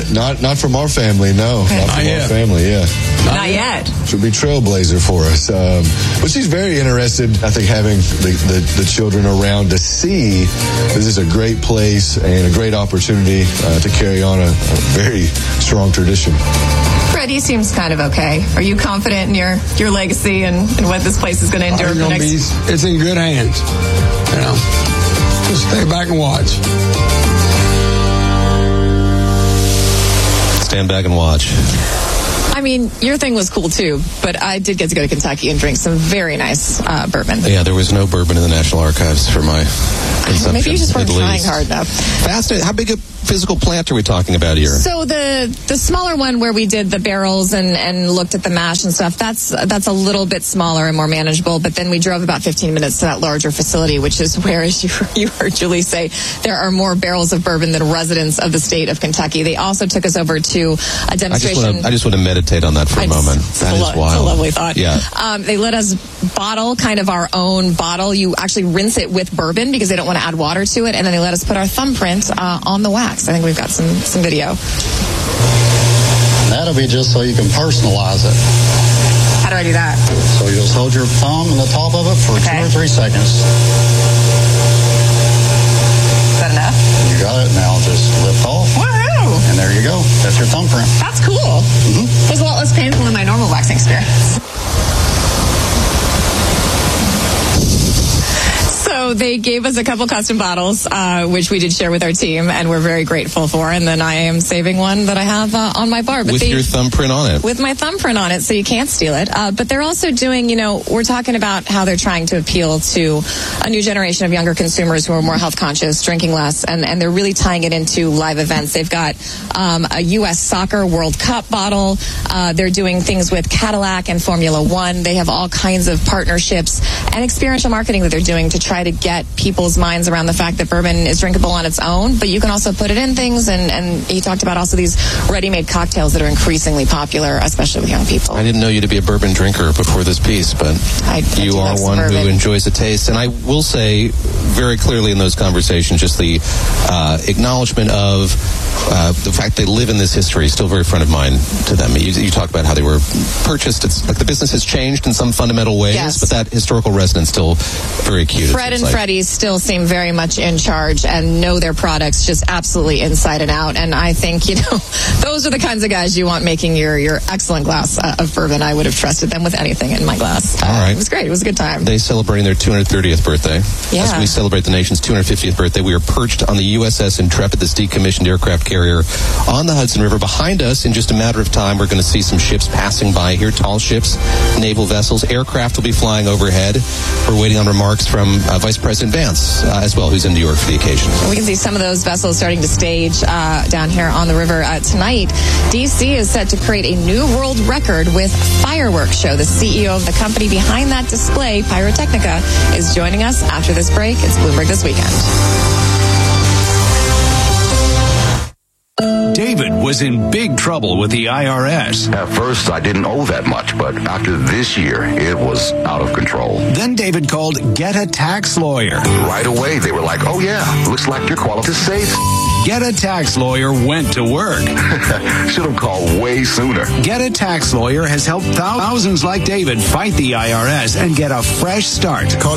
Not from our family, no. Okay. Not from our family, yeah. Not yet. She'll be trailblazer for us. But she's very interested, I think, having the children around to see this is a great place and a great opportunity to carry on a very strong tradition. Freddie seems kind of okay. Are you confident in your legacy and what this place is going to endure for the next? It's in good hands. You know, just stay back and watch. Stand back and watch. I mean, your thing was cool too, but I did get to go to Kentucky and drink some very nice bourbon. Yeah, there was no bourbon in the National Archives for my consumption. Maybe you just weren't trying hard enough. Fascinating. How big a physical plant are we talking about here? So the smaller one where we did the barrels and looked at the mash and stuff, that's a little bit smaller and more manageable. But then we drove about 15 minutes to that larger facility, which is where, as you heard Julie say, there are more barrels of bourbon than residents of the state of Kentucky. They also took us over to a demonstration. I just want to meditate on that for a moment. That is wild. It's a lovely thought. Yeah. They let us bottle kind of our own bottle. You actually rinse it with bourbon because they don't want to add water to it, and then they let us put our thumbprint on the wax. I think we've got some video. That'll be just so you can personalize it. How do I do that? So you just hold your thumb on the top of it for 2 or 3 seconds. Is that enough? You got it. Now just lift off. Woohoo! And there you go. That's your thumbprint. That's cool. Mm-hmm. It was a lot less painful than my normal waxing experience. So they gave us a couple custom bottles, which we did share with our team, and we're very grateful for. And then I am saving one that I have on my bar. But with your thumbprint on it. With my thumbprint on it, so you can't steal it. But they're also doing, we're talking about how they're trying to appeal to a new generation of younger consumers who are more health conscious, drinking less, and they're really tying it into live events. They've got a U.S. Soccer World Cup bottle. They're doing things with Cadillac and Formula One. They have all kinds of partnerships and experiential marketing that they're doing to try to get people's minds around the fact that bourbon is drinkable on its own, but you can also put it in things, and he talked about also these ready-made cocktails that are increasingly popular, especially with young people. I didn't know you to be a bourbon drinker before this piece, but you are one who enjoys the taste. And I will say very clearly in those conversations, just the acknowledgement of the fact they live in this history is still very front of mind to them. You talk about how they were purchased. It's like the business has changed in some fundamental ways, yes, but that historical resonance still very acute. Fred and Freddie still seem very much in charge and know their products just absolutely inside and out. And I think, those are the kinds of guys you want making your excellent glass of bourbon. I would have trusted them with anything in my glass. All right. It was great. It was a good time. They celebrating their 230th birthday. Yeah. As we celebrate the nation's 250th birthday, we are perched on the USS Intrepid, this decommissioned aircraft carrier on the Hudson River. Behind us, in just a matter of time, we're going to see some ships passing by here, tall ships, naval vessels. Aircraft will be flying overhead. We're waiting on remarks from Vice President Vance as well, who's in New York for the occasion. We can see some of those vessels starting to stage down here on the river. Tonight, D.C. is set to create a new world record with fireworks show. The CEO of the company behind that display, Pyrotechnica, is joining us after this break. It's Bloomberg This Weekend. David was in big trouble with the IRS. At first, I didn't owe that much, but after this year, it was out of control. Then David called Get a Tax Lawyer. Right away, they were like, oh yeah, looks like you're qualified to save. Get a Tax Lawyer went to work. Should have called way sooner. Get a Tax Lawyer has helped thousands like David fight the IRS and get a fresh start. Call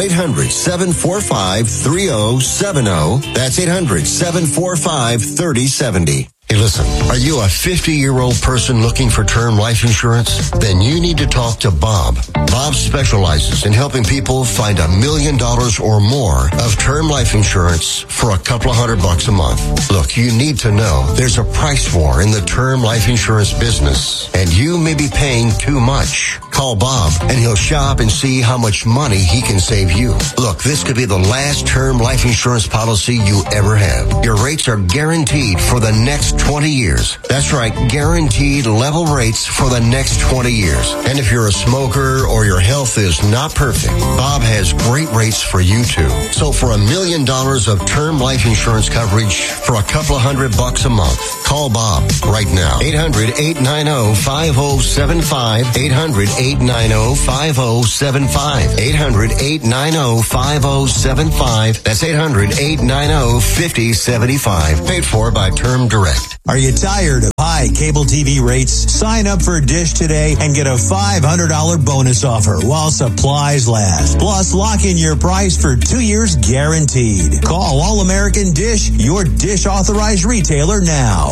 800-745-3070. That's 800-745-3070. Hey, listen, are you a 50-year-old person looking for term life insurance? Then you need to talk to Bob. Bob specializes in helping people find $1 million or more of term life insurance for a couple of $100 a month. Look, you need to know there's a price war in the term life insurance business, and you may be paying too much. Call Bob, and he'll shop and see how much money he can save you. Look, this could be the last term life insurance policy you ever have. Your rates are guaranteed for the next 20 years. That's right, guaranteed level rates for the next 20 years. And if you're a smoker or your health is not perfect, Bob has great rates for you too. So for $1 million of term life insurance coverage for a couple of $100 a month, call Bob right now. 800-890-5075. 800-890-5075. 800-890-5075. That's 800-890-5075. Paid for by Term Direct. Are you tired of high high cable TV rates, sign up for Dish today and get a $500 bonus offer while supplies last. Plus, lock in your price for 2 years guaranteed. Call All-American Dish, your Dish authorized retailer now.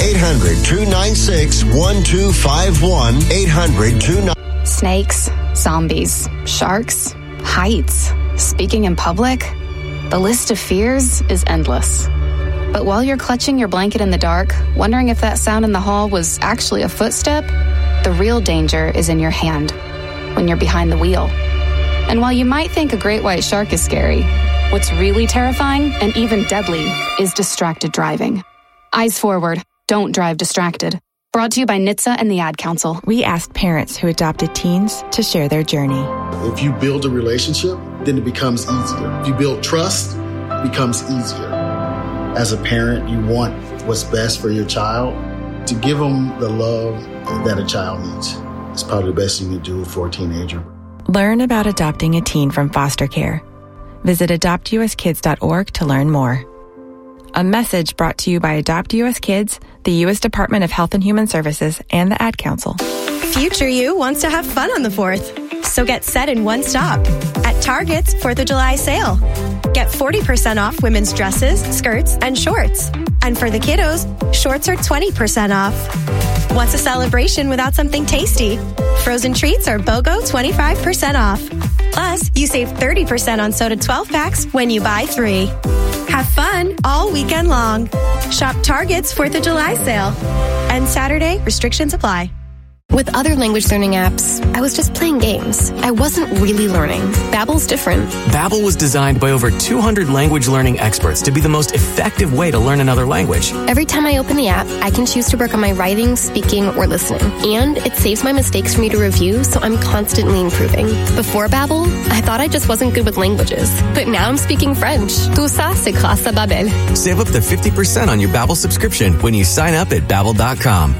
800-296-1251. 800-296. Snakes, zombies, sharks, heights, speaking in public. The list of fears is endless. But while you're clutching your blanket in the dark, wondering if that sound in the hall was actually a footstep, the real danger is in your hand, when you're behind the wheel. And while you might think a great white shark is scary, what's really terrifying and even deadly is distracted driving. Eyes forward, don't drive distracted. Brought to you by NHTSA and the Ad Council. We asked parents who adopted teens to share their journey. If you build a relationship, then it becomes easier. If you build trust, it becomes easier. As a parent, you want what's best for your child. To give them the love that a child needs is probably the best thing you can do for a teenager. Learn about adopting a teen from foster care. Visit adoptuskids.org to learn more. A message brought to you by Adopt US Kids, the U.S. Department of Health and Human Services, and the Ad Council. Future you wants to have fun on the 4th. So get set in one stop at Target's 4th of July sale. Get 40% off women's dresses, skirts, and shorts. And for the kiddos, shorts are 20% off. What's a celebration without something tasty? Frozen treats are BOGO 25% off. Plus, you save 30% on soda 12-packs when you buy 3. Have fun all weekend long. Shop Target's 4th of July sale. And Saturday, restrictions apply. With other language learning apps, I was just playing games. I wasn't really learning. Babbel's different. Babbel was designed by over 200 language learning experts to be the most effective way to learn another language. Every time I open the app, I can choose to work on my writing, speaking, or listening. And it saves my mistakes for me to review, so I'm constantly improving. Before Babbel, I thought I just wasn't good with languages. But now I'm speaking French. Tout ça, c'est grâce à Babbel. Save up to 50% on your Babbel subscription when you sign up at Babbel.com.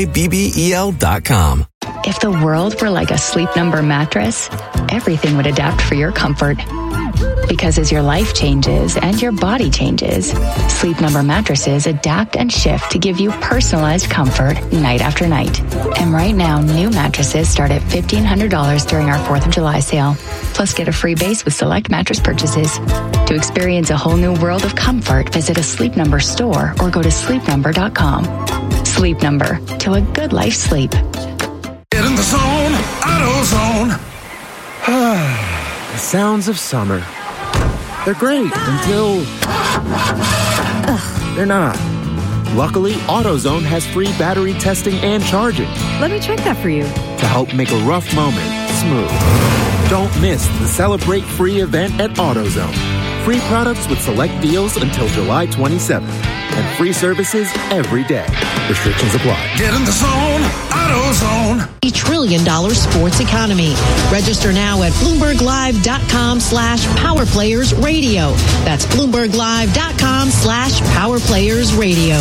Babbel.com. If the world were like a Sleep Number mattress, everything would adapt for your comfort. Because as your life changes and your body changes, Sleep Number mattresses adapt and shift to give you personalized comfort night after night. And right now, new mattresses start at $1,500 during our 4th of July sale. Plus, get a free base with select mattress purchases. To experience a whole new world of comfort, visit a Sleep Number store or go to sleepnumber.com. Sleep Number, till a good life sleep. Get in the zone, AutoZone. The sounds of summer. They're great until they're not. Luckily, AutoZone has free battery testing and charging. Let me check that for you. To help make a rough moment smooth. Don't miss the Celebrate Free event at AutoZone. Free products with select deals until July 27th. And free services every day. Restrictions apply. Get in the zone, AutoZone. $1 trillion sports economy. Register now at BloombergLive.com/PowerPlayersRadio. That's BloombergLive.com/PowerPlayersRadio.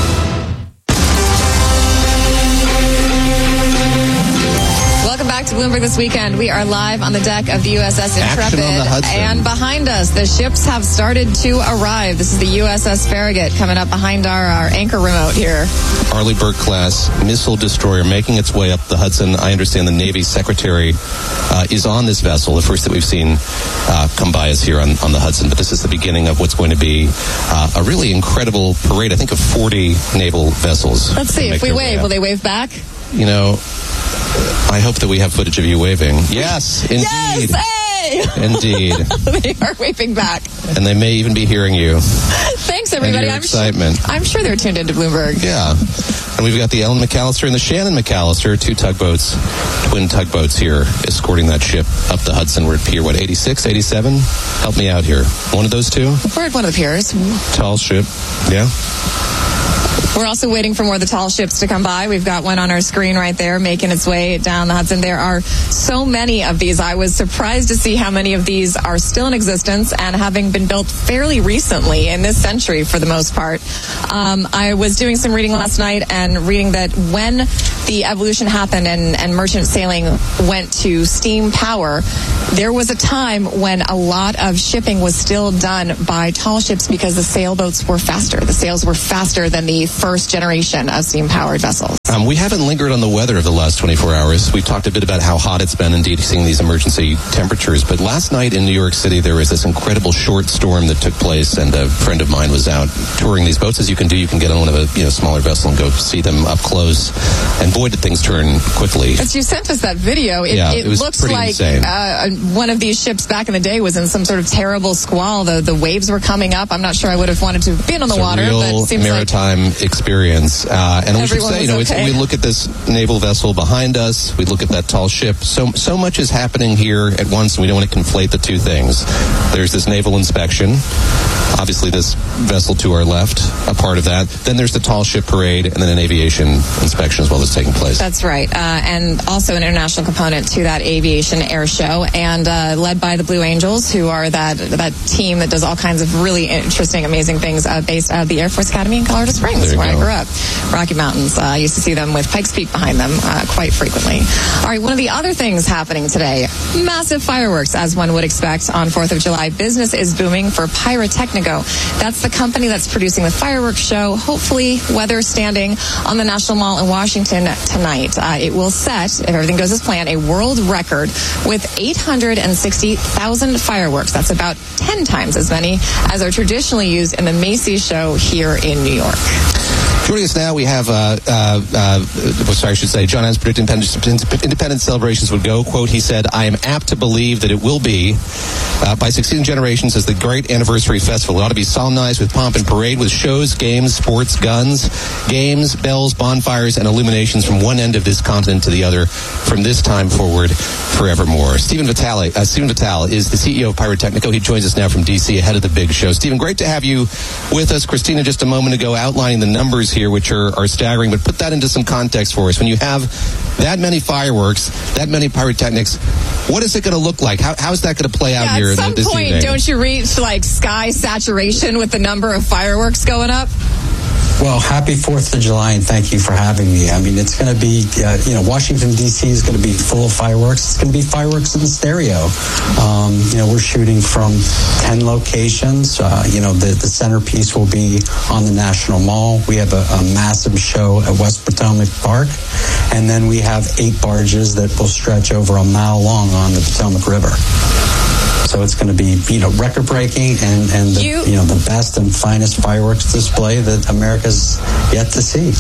Welcome back to Bloomberg This Weekend. We are live on the deck of the USS Intrepid. And behind us, the ships have started to arrive. This is the USS Farragut coming up behind our anchor remote here. Arleigh Burke-class missile destroyer making its way up the Hudson. I understand the Navy Secretary is on this vessel, the first that we've seen come by us here on the Hudson. But this is the beginning of what's going to be a really incredible parade, I think, of 40 naval vessels. Let's see. If we wave, will they wave back? You know, I hope that we have footage of you waving. Yes, indeed. Yes, hey! Indeed. They are waving back. And they may even be hearing you. Thanks, everybody. And your excitement. I'm sure they're tuned into Bloomberg. Yeah. And we've got the Ellen McAllister and the Shannon McAllister, two tugboats, twin tugboats here, escorting that ship up the Hudson. We're at Pier, 86, 87? Help me out here. One of those two? We're at one of the piers. Tall ship. Yeah. We're also waiting for more of the tall ships to come by. We've got one on our screen right there making its way down the Hudson. There are so many of these. I was surprised to see how many of these are still in existence and having been built fairly recently in this century for the most part. I was doing some reading last night and reading that when the evolution happened and merchant sailing went to steam power, there was a time when a lot of shipping was still done by tall ships because the sailboats were faster. The sails were faster than the first generation of steam-powered vessels. We haven't lingered on the weather of the last 24 hours. We've talked a bit about how hot it's been, indeed, seeing these emergency temperatures. But last night in New York City, there was this incredible short storm that took place, and a friend of mine was out touring these boats. As you can do, you can get on one of a smaller vessel and go see them up close. And boy, did things turn quickly. But you sent us that video. It looks like one of these ships back in the day was in some sort of terrible squall. The waves were coming up. I'm not sure I would have wanted to have been on the water. But it seems maritime experience. And we should say, okay. We look at this naval vessel behind us. We look at that tall ship. So much is happening here at once, and we don't want to conflate the two things. There's this naval inspection. Obviously, this vessel to our left, a part of that. Then there's the tall ship parade, and then an aviation inspection as well that's taking place. That's right. And also an international component to that aviation air show, and led by the Blue Angels, who are that team that does all kinds of really interesting, amazing things based out of the Air Force Academy in Colorado Springs, where I grew up. Rocky Mountains. I used to see them with Pikes Peak behind them quite frequently. All right, one of the other things happening today, massive fireworks, as one would expect on 4th of July. Business is booming for Pyrotechnico. That's the company that's producing the fireworks show, hopefully weather standing, on the National Mall in Washington tonight. It will set, if everything goes as planned, a world record with 860,000 fireworks. That's about 10 times as many as are traditionally used in the Macy's show here in New York. Joining us now, we have, John Adams predicted independence celebrations would go. Quote, he said, "I am apt to believe that it will be, by succeeding generations, as the great anniversary festival. It ought to be solemnized with pomp and parade, with shows, games, sports, guns, games, bells, bonfires, and illuminations from one end of this continent to the other, from this time forward, forevermore." Stephen Vitale is the CEO of Pyrotechnico. He joins us now from D.C. ahead of the big show. Stephen, great to have you with us. Christina, just a moment ago, outlining the numbers here, which are staggering, but put that into some context for us. When you have that many fireworks, that many pyrotechnics, what is it going to look like? How is that going to play out here this evening? At some point, don't you reach sky saturation with the number of fireworks going up? Well, happy 4th of July, and thank you for having me. I mean, it's going to be, Washington, D.C. is going to be full of fireworks. It's going to be fireworks in stereo. We're shooting from 10 locations. The centerpiece will be on the National Mall. We have a massive show at West Potomac Park. And then we have 8 barges that will stretch over a mile long on the Potomac River. So it's going to be, record-breaking and the best and finest fireworks display that America's yet to see.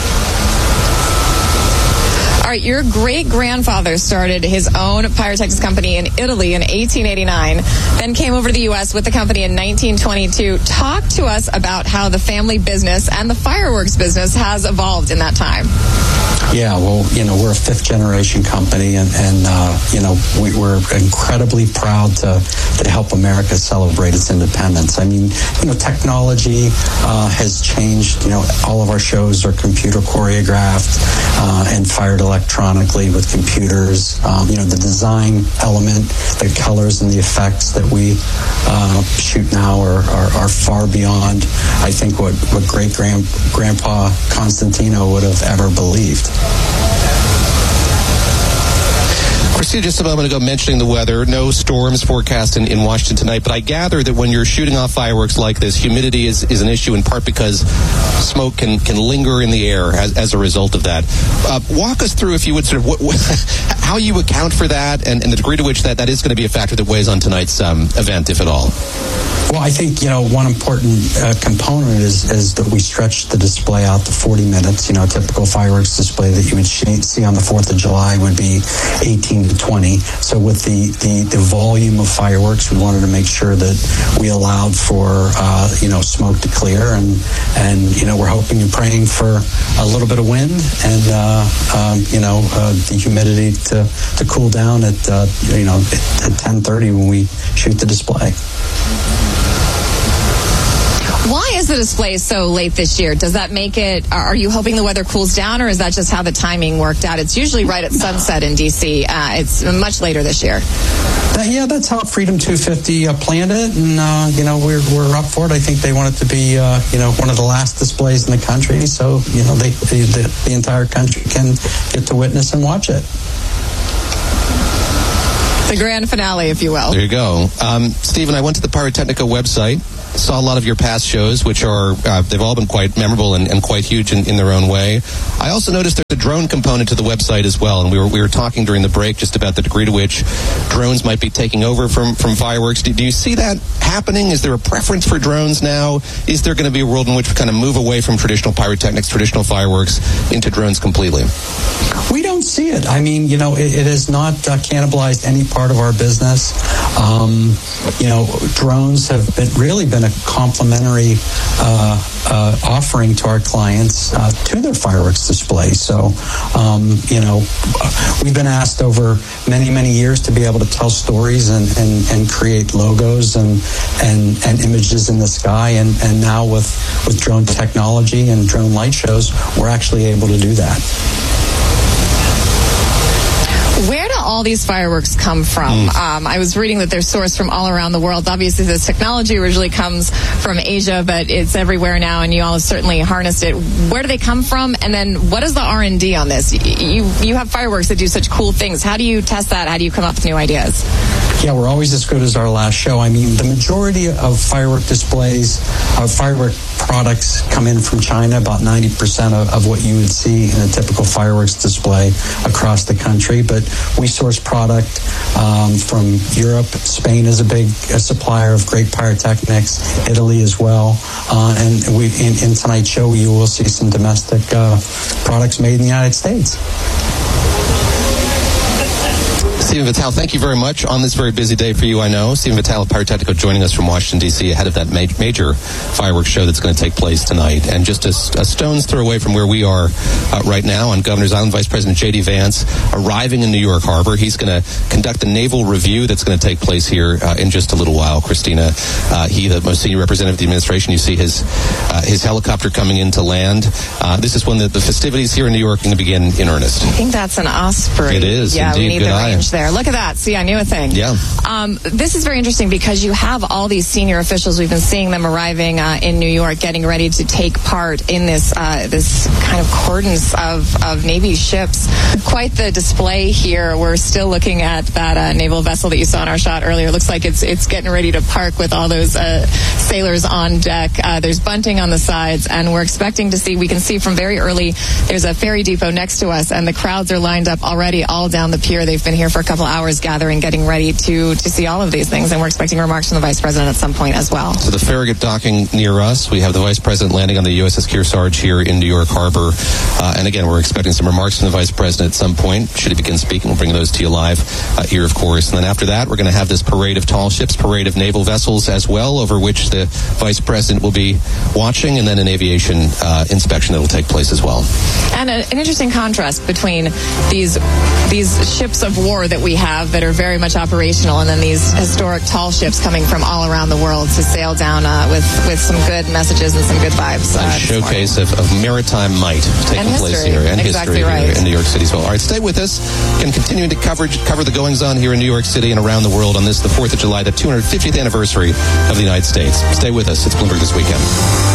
All right, your great-grandfather started his own pyrotechnics company in Italy in 1889, then came over to the U.S. with the company in 1922. Talk to us about how the family business and the fireworks business has evolved in that time. Yeah, well, we're a 5th-generation company, and we're incredibly proud to help America celebrate its independence. I mean, technology has changed. All of our shows are computer choreographed and fired electronically with computers. The design element, the colors and the effects that we shoot now are far beyond, I think, what great-grandpa Constantino would have ever believed. Christina, just a moment ago mentioning the weather. No storms forecast in Washington tonight, but I gather that when you're shooting off fireworks like this, humidity is an issue in part because smoke can linger in the air as a result of that. Walk us through, if you would, sort of how you account for that and the degree to which that is going to be a factor that weighs on tonight's event, if at all. Well, I think, one important component is that we stretch the display out to 40 minutes. A typical fireworks display that you would see on the 4th of July would be 18 to 20. So with the volume of fireworks, we wanted to make sure that we allowed for, smoke to clear. And we're hoping and praying for a little bit of wind and, the humidity to cool down at 10:30 when we shoot the display. Why is the display so late this year? Does that make it, are you hoping the weather cools down, or is that just how the timing worked out? It's usually right at sunset in D.C. It's much later this year. That's how Freedom 250 planned it, and we're up for it. I think they want it to be one of the last displays in the country, so the entire country can get to witness and watch it. The grand finale, if you will. There you go. Stephen, I went to the Pyrotechnica website, saw a lot of your past shows, which are, they've all been quite memorable and quite huge in their own way. I also noticed there's a drone component to the website as well, and we were talking during the break just about the degree to which drones might be taking over from fireworks. Do you see that happening? Is there a preference for drones now? Is there going to be a world in which we kind of move away from traditional pyrotechnics, traditional fireworks, into drones completely? We don't see it. I mean, it has not cannibalized any part of our business. Drones have really been a complementary offering to our clients to their fireworks display. So, we've been asked over many, many years to be able to tell stories and create logos and images in the sky. And now with drone technology and drone light shows, we're actually able to do that. Where do all these fireworks come from? I was reading that they're sourced from all around the world. Obviously, this technology originally comes from Asia, but it's everywhere now, and you all have certainly harnessed it. Where do they come from? And then what is the R&D on this? You have fireworks that do such cool things. How do you test that? How do you come up with new ideas? Yeah, we're always as good as our last show. I mean, the majority of firework displays, firework products come in from China, about 90% of what you would see in a typical fireworks display across the country. But we source product from Europe. Spain is a big supplier of great pyrotechnics, Italy as well. And in tonight's show, you will see some domestic products made in the United States. Stephen Vitale, thank you very much on this very busy day for you, I know. Stephen Vitale of Pyrotechnica joining us from Washington, D.C. ahead of that major fireworks show that's going to take place tonight. And just a stone's throw away from where we are right now on Governor's Island, Vice President J.D. Vance arriving in New York Harbor. He's going to conduct a naval review that's going to take place here in just a little while. Christina, he, the most senior representative of the administration, you see his helicopter coming in to land. This is when the festivities here in New York are going to begin in earnest. I think that's an Osprey. It is, yeah, indeed. We need Good the eye. range there. Look at that. See, I knew a thing. Yeah. This is very interesting because you have all these senior officials. We've been seeing them arriving in New York, getting ready to take part in this kind of cordons of Navy ships. Quite the display here. We're still looking at that naval vessel that you saw in our shot earlier. It looks like it's getting ready to park with all those sailors on deck. There's bunting on the sides, and we're expecting to see, we can see from very early, there's a ferry depot next to us, and the crowds are lined up already all down the pier. They've been here for a couple hours gathering, getting ready to see all of these things, and we're expecting remarks from the Vice President at some point as well. So the Farragut docking near us. We have the Vice President landing on the USS Kearsarge here in New York Harbor. And again, we're expecting some remarks from the Vice President at some point. Should he begin speaking, we'll bring those to you live here, of course. And then after that, we're going to have this parade of tall ships, parade of naval vessels as well, over which the Vice President will be watching, and then an aviation inspection that will take place as well. And an interesting contrast between these ships of war that we have that are very much operational, and then these historic tall ships coming from all around the world to sail down with some good messages and some good vibes. A showcase of maritime might taking place here, and exactly history right. here in New York City as well. All right, stay with us. Can continue to cover the goings-on here in New York City and around the world on this, the 4th of July, the 250th anniversary of the United States. Stay with us. It's Bloomberg This Weekend.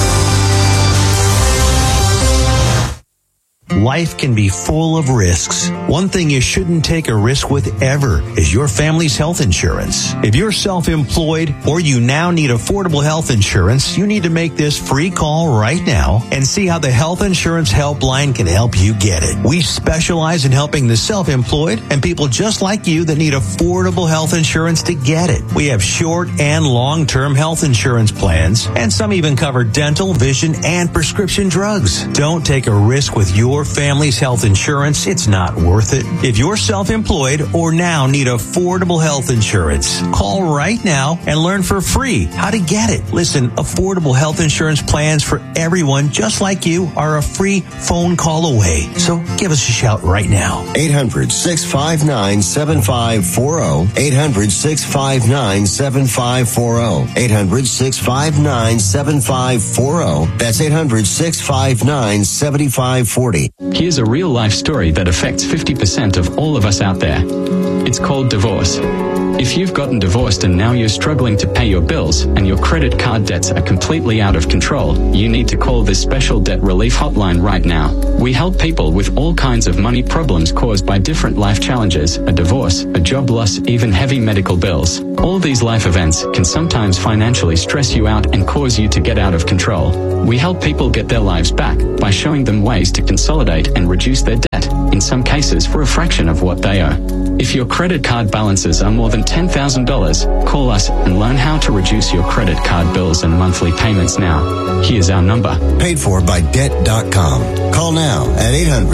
Life can be full of risks. One thing you shouldn't take a risk with ever is your family's health insurance. If you're self-employed or you now need affordable health insurance, you need to make this free call right now and see how the Health Insurance Helpline can help you get it. We specialize in helping the self-employed and people just like you that need affordable health insurance to get it. We have short and long-term health insurance plans, and some even cover dental, vision, and prescription drugs. Don't take a risk with your family's health insurance, it's not worth it. If you're self-employed or now need affordable health insurance, call right now and learn for free how to get it. Listen, affordable health insurance plans for everyone just like you are a free phone call away. So give us a shout right now. 800-659-7540. 800-659-7540. 800-659-7540. That's 800-659-7540. Here's a real-life story that affects 50% of all of us out there. It's called divorce. If you've gotten divorced and now you're struggling to pay your bills and your credit card debts are completely out of control, you need to call this special debt relief hotline right now. We help people with all kinds of money problems caused by different life challenges, a divorce, a job loss, even heavy medical bills. All these life events can sometimes financially stress you out and cause you to get out of control. We help people get their lives back by showing them ways to consolidate and reduce their debt, in some cases for a fraction of what they owe. If your credit card balances are more than $10,000, call us and learn how to reduce your credit card bills and monthly payments now. Here's our number. Paid for by Debt.com. Call now at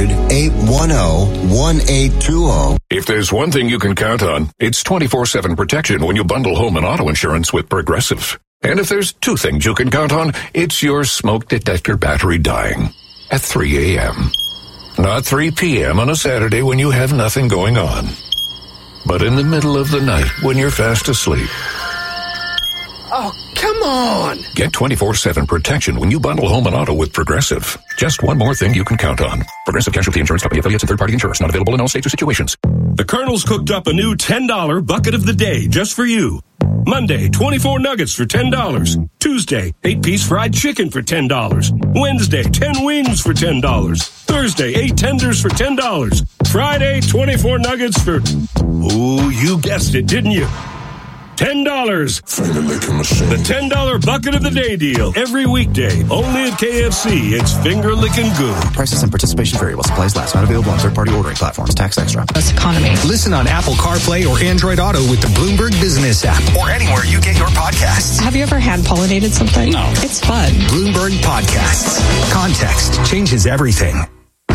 800-810-1820. If there's one thing you can count on, it's 24/7 protection when you bundle home and auto insurance with Progressive. And if there's two things you can count on, it's your smoke detector battery dying at 3 a.m. Not 3 p.m. on a Saturday when you have nothing going on, but in the middle of the night when you're fast asleep. Oh, come on! Get 24/7 protection when you bundle home and auto with Progressive. Just one more thing you can count on. Progressive Casualty Insurance Company, affiliates and third-party insurers. Not available in all states or situations. The Colonel's cooked up a new $10 bucket of the day just for you. Monday, 24 nuggets for $10. Tuesday, 8-piece fried chicken for $10. Wednesday, 10 wings for $10. Thursday, 8 tenders for $10. Friday, 24 nuggets for... Oh, you guessed it, didn't you? $10. The $10 bucket of the day deal. Every weekday. Only at KFC. It's finger-licking good. Prices and participation vary while supplies last. Not available on third-party ordering platforms. Tax extra. Best economy. Listen on Apple CarPlay or Android Auto with the Bloomberg Business app. Or anywhere you get your podcasts. Have you ever hand-pollinated something? No. It's fun. Bloomberg Podcasts. Context changes everything.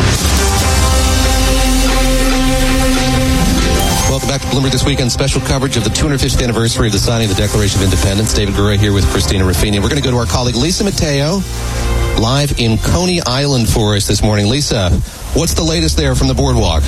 Welcome back to Bloomberg This Weekend. Special coverage of the 250th anniversary of the signing of the Declaration of Independence. David Gura here with Christina Ruffini. We're going to go to our colleague Lisa Mateo, live in Coney Island for us this morning. Lisa, what's the latest there from the boardwalk?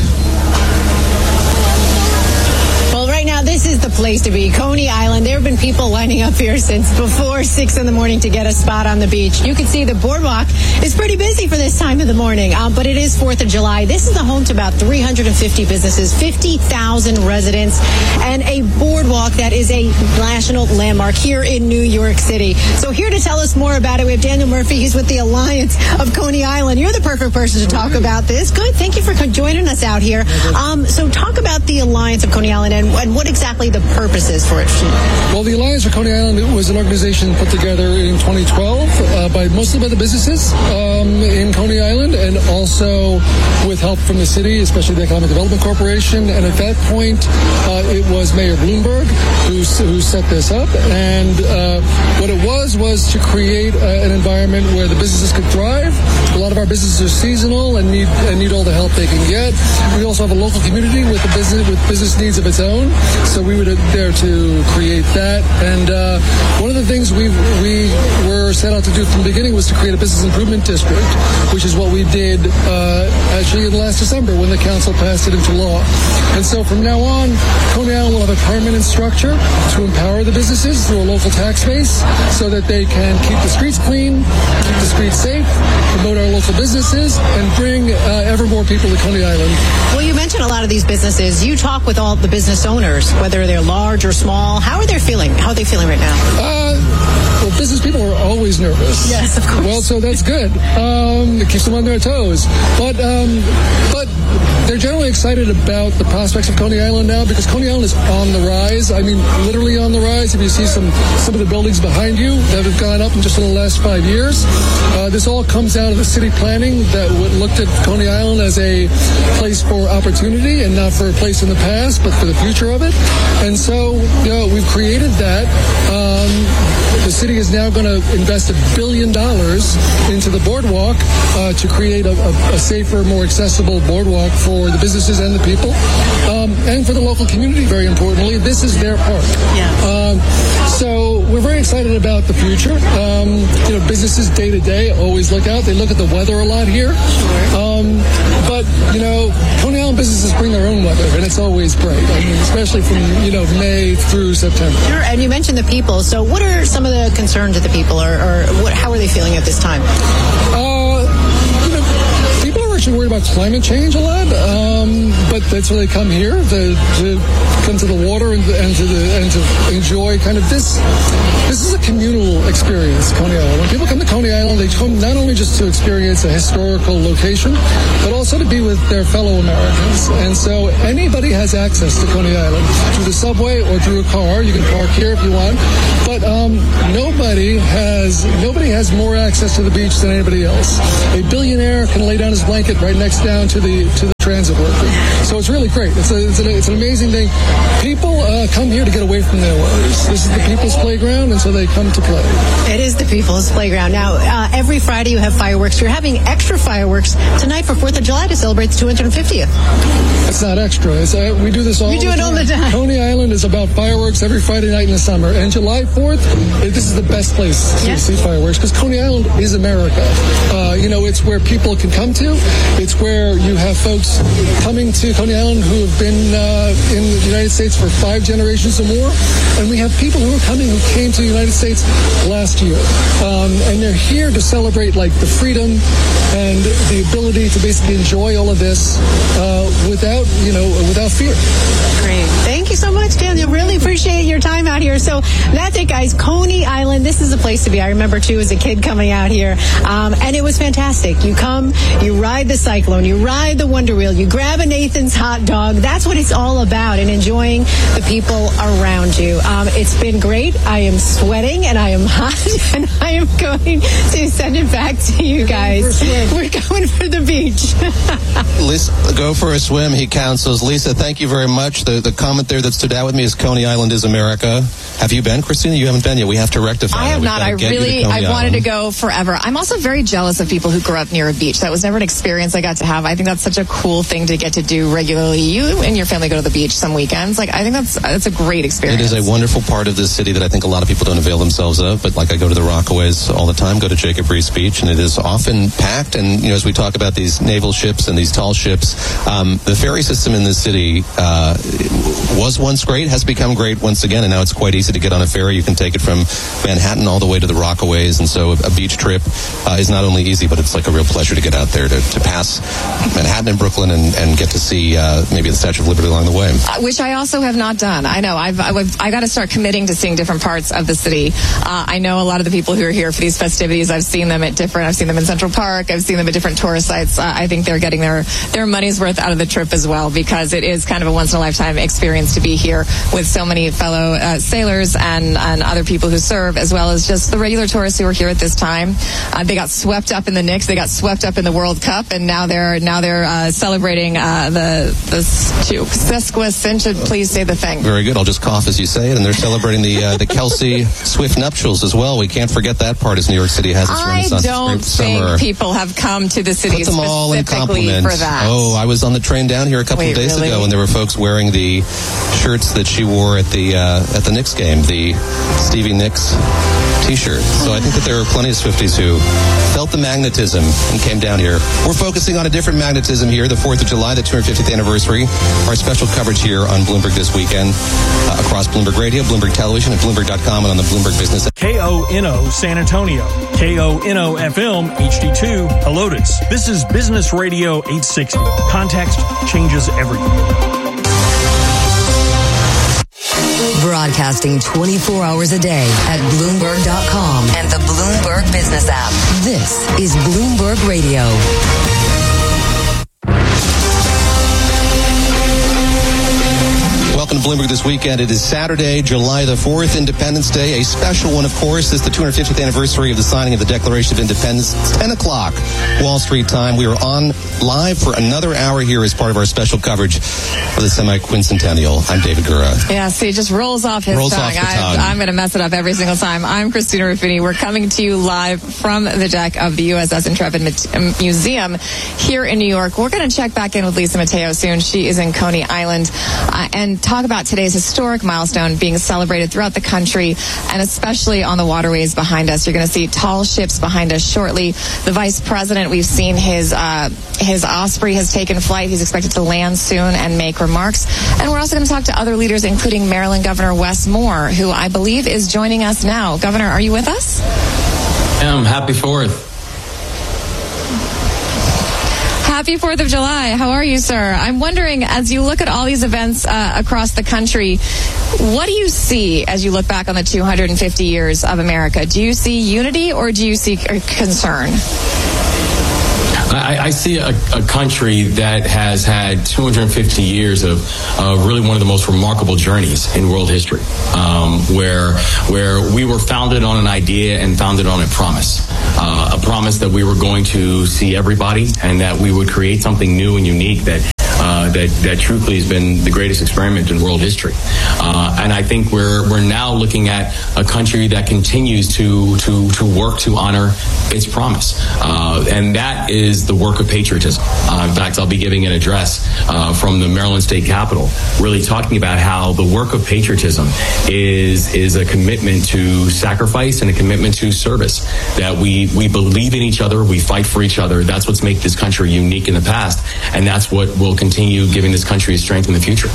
Well, right now, this is the place to be, Coney Island. There have been people lining up here since before 6 in the morning to get a spot on the beach. You can see the boardwalk is pretty busy for this time of the morning, but it is 4th of July. This is the home to about 350 businesses, 50,000 residents, and a boardwalk that is a national landmark here in New York City. So here to tell us more about it, we have Daniel Murphy. He's with the Alliance of Coney Island. You're the perfect person to talk about this. Good. Thank you for joining us out here. So talk about the Alliance of Coney Island and what exactly the purpose is for it. Well, the Alliance for Coney Island was an organization put together in 2012 mostly by the businesses in Coney Island, and also with help from the city, especially the Economic Development Corporation. And at that point, it was Mayor Bloomberg who set this up. And what it was to create an environment where the businesses could thrive. A lot of our businesses are seasonal and need all the help they can get. We also have a local community with business needs of its own. So we were there to create that. And one of the things we were set out to do from the beginning was to create a business improvement district, which is what we did actually in last December when the council passed it into law. And so from now on, Coney Island will have a permanent structure to empower the businesses through a local tax base so that they can keep the streets clean, keep the streets safe, promote our local businesses, and bring ever more people to Coney Island. Well, you mentioned a lot of these businesses. You talk with all the business owners, whether they're large or small. How are they feeling? How are they feeling right now? Well, business people are always nervous. Yes, of course. Well, so that's good. It keeps them on their toes. But they're generally excited about the prospects of Coney Island now because Coney Island is on the rise. I mean, literally on the rise. If you see some of the buildings behind you that have gone up in just in the last 5 years, this all comes out of the city planning that looked at Coney Island as a place place for opportunity and not for a place in the past, but for the future of it. And so, we've created that. The city is now going to invest $1 billion into the boardwalk to create a safer, more accessible boardwalk for the businesses and the people, and for the local community, very importantly. This is their park. Yeah. So we're very excited about the future. Businesses day to day always look out. They look at the weather a lot here. But Coney Island businesses bring their own weather, and it's always bright. I mean, especially from, May through September. Sure, and you mentioned the people. So what are some of the concerns of the people, or how are they feeling at this time? People are actually worried about climate change a lot, but that's why they come here, to come to the water and to enjoy kind of this. This is a communal experience, Coney Island. When people come to Coney Island, they come not only just to experience a historical location, but also to be with their fellow Americans. And so anybody has access to Coney Island through the subway or through a car. You can park here if you want, but nobody has more access to the beach than anybody else. A billionaire can lay down his blanket right next down to the transit worker. So it's really great. It's an amazing thing. People come here to get away from their worries. This is the people's playground, and so they come to play. It is the people's playground. Now, every Friday you have fireworks. You're having extra fireworks tonight for 4th of July to celebrate the 250th. It's not extra. We do this all the time. You do it all the time. Coney Island is about fireworks every Friday night in the summer. And July 4th, this is the best place to see fireworks, because Coney Island is America. It's where people can come to. It's where you have folks coming to Coney Island who have been in the United States for 5 generations or more. And we have people who are coming who came to the United States last year. And they're here to celebrate the freedom and the ability to basically enjoy all of this without fear. Great. Thank you so much, Daniel. Really appreciate your time out here. So that's it, guys. Coney Island, this is a place to be. I remember, too, as a kid coming out here. And it was fantastic. You come, you ride the Cyclone, you ride the Wonder Wheel, you grab a Nathan's hot dog. That's what it's all about, and enjoying the people around you. It's been great. I am sweating, and I am hot, and I am going to send it back to you guys. We're going for the beach. Lisa, go for a swim, he counsels. Lisa, thank you very much. The comment there that stood out with me is Coney Island is America. Have you been, Christina? You haven't been yet. We have to rectify that. I have not. I've wanted to go forever. I'm also very jealous of people who grew up near a beach. That was never an experience I got to have. I think that's such a cool thing to get to do regularly. You and your family go to the beach some weekends. I think that's a great experience. It is a wonderful part of this city that I think a lot of people don't avail themselves of. But I go to the Rockaways all the time, go to Jacob Riis Beach, and it is often packed. And as we talk about these naval ships and these tall ships, the ferry system in this city was once great, has become great once again, and now it's quite easy to get on a ferry. You can take it from Manhattan all the way to the Rockaways, and so a beach trip is not only easy, but it's a real pleasure to get out there to pass Manhattan and Brooklyn and get to see maybe the Statue of Liberty along the way. Which I also have not done. I know. I got to start committing to seeing different parts of the city. I know a lot of the people who are here for these festivities. I've seen them in Central Park. I've seen them at different tourist sites. I think they're getting their money's worth out of the trip as well, because it is kind of a once-in-a-lifetime experience to be here with so many fellow sailors and other people who serve, as well as just the regular tourists who are here at this time. They got swept up in the Knicks. They got swept up in the World Cup, and now they're celebrating the sesquicentennial. Please say the thing. Very good. I'll just cough as you say it. And they're celebrating the Kelsey Swift nuptials as well. We can't forget that part, as New York City has its Renaissance. I don't think people have come to the city specifically for that. Oh, I was on the train down here a couple of days ago, and there were folks wearing the shirts that she wore at the Knicks game, the Stevie Nicks T-shirt. So I think that there are plenty of Swifties who felt the magnetism and came down here. We're focusing on a different magnetism here, the 4th of July, the 250th anniversary. Our special coverage here on Bloomberg this weekend across Bloomberg Radio, Bloomberg Television, at Bloomberg.com, and on the Bloomberg Business. KONO San Antonio, KONO FM HD2 Helotes. This is Business Radio 860. Context changes everything. Broadcasting 24 hours a day at Bloomberg.com and the Bloomberg Business app. This is Bloomberg Radio. Welcome to Bloomberg this weekend. It is Saturday, July the 4th, Independence Day. A special one, of course. It's the 250th anniversary of the signing of the Declaration of Independence. It's 10 o'clock Wall Street time. We are on live for another hour here as part of our special coverage for the semi-quincentennial. I'm David Gura. Yeah, see, it just rolls off his tongue. I'm going to mess it up every single time. I'm Christina Ruffini. We're coming to you live from the deck of the USS Intrepid Museum here in New York. We're going to check back in with Lisa Mateo soon. She is in Coney Island and talk about today's historic milestone being celebrated throughout the country and especially on the waterways behind us. You're going to see tall ships behind us shortly. The Vice President, we've seen his Osprey has taken flight. He's expected to land soon and make remarks. And we're also going to talk to other leaders, including Maryland Governor Wes Moore, who I believe is joining us now. Governor, are you with us? Happy 4th. Happy 4th of July. How are you, sir? I'm wondering, as you look at all these events across the country, what do you see as you look back on the 250 years of America? Do you see unity or do you see concern? I see a country that has had 250 years of really one of the most remarkable journeys in world history, where we were founded on an idea and founded on a promise that we were going to see everybody and that we would create something new and unique that truthfully has been the greatest experiment in world history. And I think we're now looking at a country that continues to work to honor its promise. And that is the work of patriotism. In fact, I'll be giving an address from the Maryland State Capitol, really talking about how the work of patriotism is a commitment to sacrifice and a commitment to service, that we believe in each other, we fight for each other. That's what's made this country unique in the past, and that's what will continue giving this country strength in the future.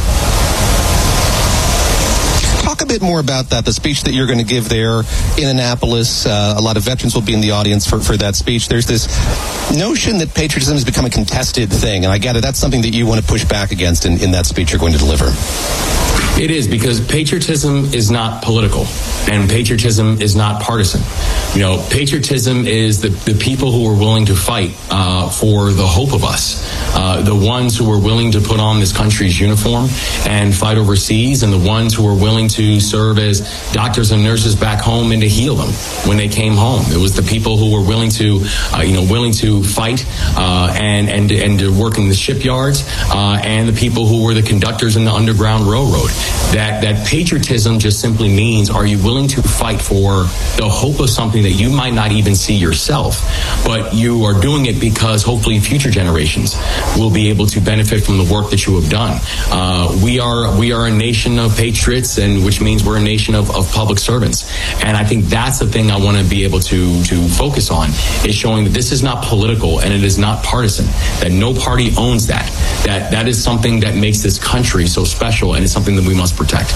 Talk a bit more about that, the speech that you're going to give there in Annapolis. A lot of veterans will be in the audience for that speech. There's this notion that patriotism has become a contested thing, and I gather that's something that you want to push back against in that speech you're going to deliver. It is, because patriotism is not political and patriotism is not partisan. You know, patriotism is the people who are willing to fight for the hope of us, the ones who are willing to put on this country's uniform and fight overseas, and the ones who are willing to serve as doctors and nurses back home and to heal them when they came home. It was the people who were willing to fight and to work in the shipyards, and the people who were the conductors in the Underground Railroad. That patriotism just simply means, are you willing to fight for the hope of something that you might not even see yourself, but you are doing it because hopefully future generations will be able to benefit from the work that you have done. We are a nation of patriots, and which means we're a nation of public servants. And I think that's the thing I want to be able to focus on, is showing that this is not political and it is not partisan, that no party owns that is something that makes this country so special, and it's something that we must protect.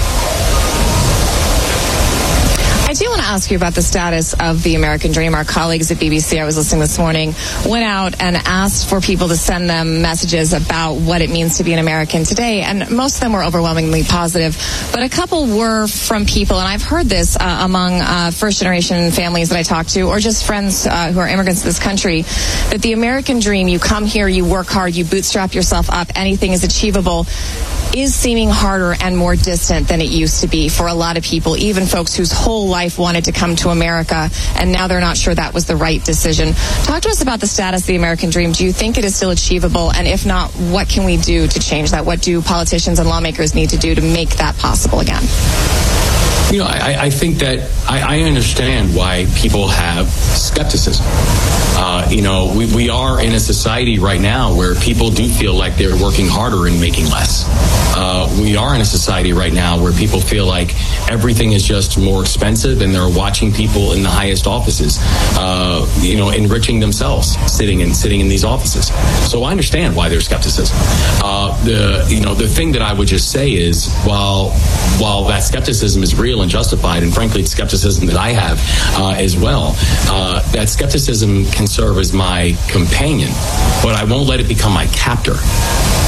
I do want to ask you about the status of the American Dream. Our colleagues at BBC, I was listening this morning, went out and asked for people to send them messages about what it means to be an American today, and most of them were overwhelmingly positive, but a couple were from people, and I've heard this among first-generation families that I talk to, or just friends who are immigrants to this country, that the American Dream, you come here, you work hard, you bootstrap yourself up, anything is achievable, is seeming harder and more distant than it used to be for a lot of people, even folks whose whole life wanted to come to America, and now they're not sure that was the right decision. Talk to us about the status of the American Dream. Do you think it is still achievable? And if not, what can we do to change that? What do politicians and lawmakers need to do to make that possible again? You know, I think that I understand why people have skepticism. We are in a society right now where people do feel like they're working harder and making less. We are in a society right now where people feel like everything is just more expensive, and they're watching people in the highest offices, enriching themselves, sitting in these offices. So I understand why there's skepticism. The thing that I would just say is, while that skepticism is real and justified, and frankly, it's skepticism that I have as well, that skepticism can serve as my companion, but I won't let it become my captor.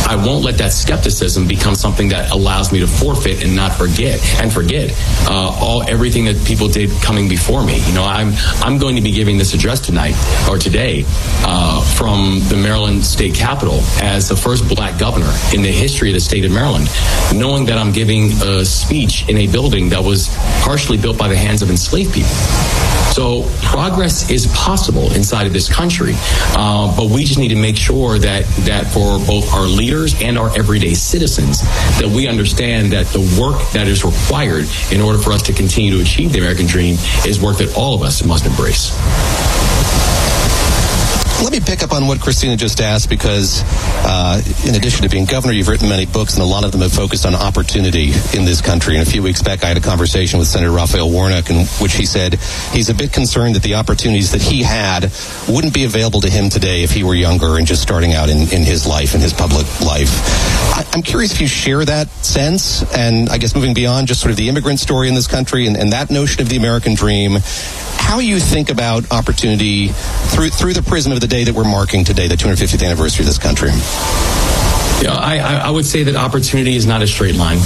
I won't let that skepticism become something that allows me to forfeit and not forget everything that people did coming before me. I'm going to be giving this address tonight or today from the Maryland State Capitol as the first black governor in the history of the state of Maryland, knowing that I'm giving a speech in a building that was partially built by the hands of enslaved people. So progress is possible inside of this country, but we just need to make sure that for both our leaders and our everyday citizens, that we understand that the work that is required in order for us to continue to achieve the American dream is work that all of us must embrace. Let me pick up on what Christina just asked, because in addition to being governor, you've written many books, and a lot of them have focused on opportunity in this country. And a few weeks back, I had a conversation with Senator Raphael Warnock, in which he said he's a bit concerned that the opportunities that he had wouldn't be available to him today if he were younger and just starting out in his life, in his public life. I'm curious if you share that sense, and I guess moving beyond just sort of the immigrant story in this country and that notion of the American dream, how you think about opportunity through the prism of the day that we're marking today, the 250th anniversary of this country. Yeah, I would say that opportunity is not a straight line,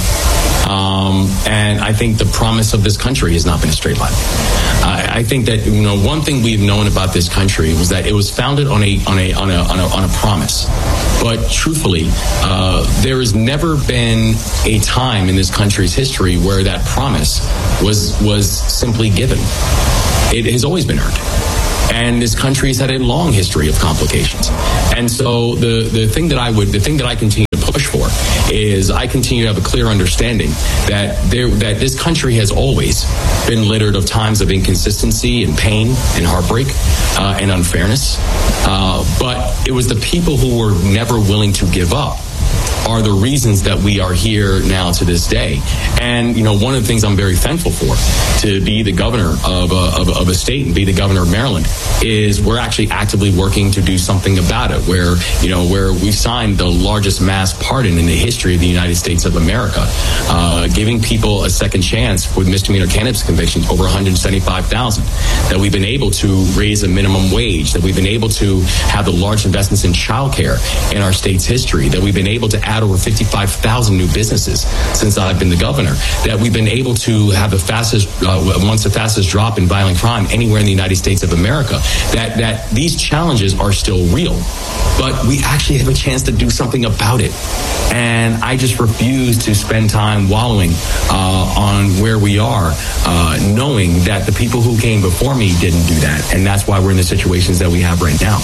and I think the promise of this country has not been a straight line. I think that one thing we've known about this country was that it was founded on a promise. But truthfully, there has never been a time in this country's history where that promise was simply given. It has always been earned. And this country has had a long history of complications. And so the thing that I continue to push for is I continue to have a clear understanding that this country has always been littered of times of inconsistency and pain and heartbreak and unfairness. But it was the people who were never willing to give up are the reasons that we are here now to this day. And, one of the things I'm very thankful for, to be the governor of a state and be the governor of Maryland, is we're actually actively working to do something about it, where we signed the largest mass pardon in the history of the United States of America, giving people a second chance with misdemeanor cannabis convictions, over 175,000, that we've been able to raise a minimum wage, that we've been able to have the large investments in childcare in our state's history, that we've been able to add over 55,000 new businesses since I've been the governor, that we've been able to have amongst the fastest drop in violent crime anywhere in the United States of America, that these challenges are still real, but we actually have a chance to do something about it. And I just refuse to spend time wallowing on where we are, knowing that the people who came before me didn't do that. And that's why we're in the situations that we have right now.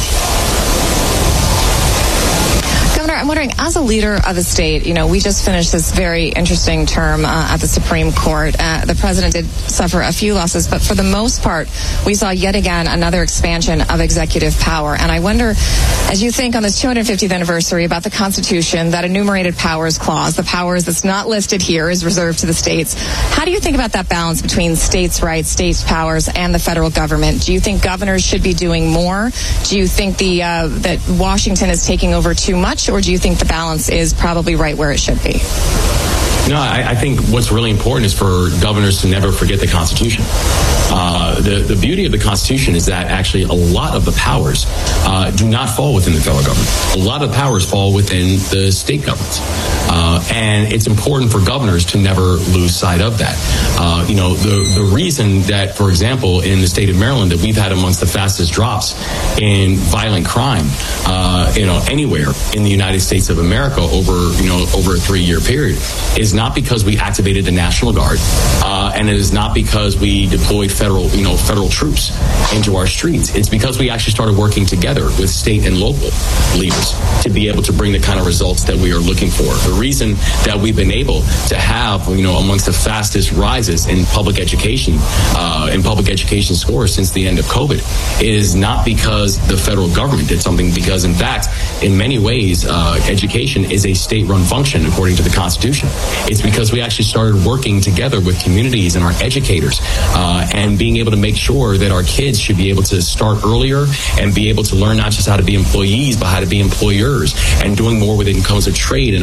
I'm wondering, as a leader of a state, we just finished this very interesting term at the Supreme Court. The president did suffer a few losses, but for the most part, we saw yet again another expansion of executive power. And I wonder, as you think on this 250th anniversary about the Constitution, that enumerated powers clause, the powers that's not listed here is reserved to the states. How do you think about that balance between states' rights, states' powers, and the federal government? Do you think governors should be doing more? Do you think that Washington is taking over too much, or do you think the balance is probably right where it should be? No, I think what's really important is for governors to never forget the Constitution. The beauty of the Constitution is that actually a lot of the powers do not fall within the federal government. A lot of the powers fall within the state governments. And it's important for governors to never lose sight of that. The reason that, for example, in the state of Maryland, that we've had amongst the fastest drops in violent crime, anywhere in the United States of America over a 3-year period, is not because we activated the National Guard, and it is not because we deployed federal troops into our streets. It's because we actually started working together with state and local leaders to be able to bring the kind of results that we are looking for. The reason that we've been able to have, amongst the fastest rises in public education scores since the end of COVID is not because the federal government did something, because in fact, in many ways, education is a state-run function according to the Constitution. It's because we actually started working together with communities and our educators and being able to make sure that our kids should be able to start earlier and be able to learn not just how to be employees, but how to be employers, and doing more when it comes to trade and apprenticeship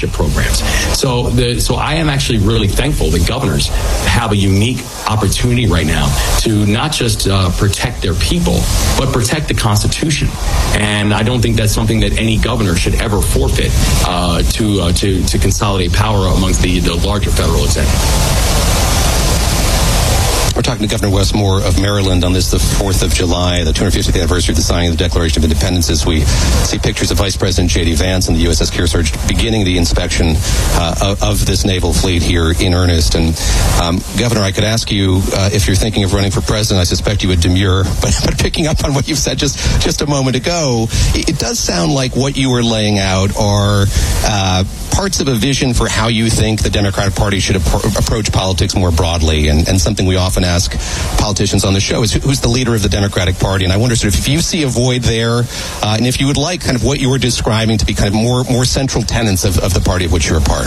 scholarship programs. So I am actually really thankful that governors have a unique opportunity right now to not just protect their people, but protect the Constitution. And I don't think that's something that any governor should ever forfeit to consolidate power amongst the larger federal executive. We're talking to Governor Wes Moore of Maryland on this, the 4th of July, the 250th anniversary of the signing of the Declaration of Independence, as we see pictures of Vice President J.D. Vance and the USS Kearsarge beginning the inspection of this naval fleet here in earnest. And Governor, I could ask you if you're thinking of running for president. I suspect you would demur, but picking up on what you've said just a moment ago, it does sound like what you were laying out are parts of a vision for how you think the Democratic Party should approach politics more broadly, and something we often ask politicians on the show is who's the leader of the Democratic Party. And I wonder sort of if you see a void there, and if you would like kind of what you were describing to be kind of more central tenets of the party of which you're a part.